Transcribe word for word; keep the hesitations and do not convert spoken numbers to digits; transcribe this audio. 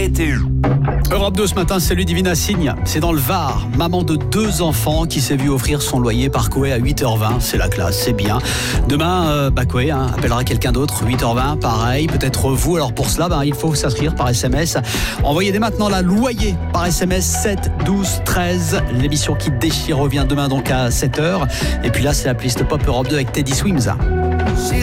été eu. Europe deux ce matin, c'est Ludivine Assigne. C'est dans le Var. Maman de deux enfants qui s'est vue offrir son loyer par Coé à huit heures vingt. C'est la classe, c'est bien. Demain, euh, bah Coé hein, appellera quelqu'un d'autre. huit heures vingt, pareil. Peut-être vous. Alors pour cela, bah, il faut s'inscrire par S M S. Envoyez dès maintenant la loyer par S M S sept douze treize. L'émission qui déchire revient demain donc à sept heures. Et puis là, c'est la playlist Pop Europe deux avec Teddy Swims.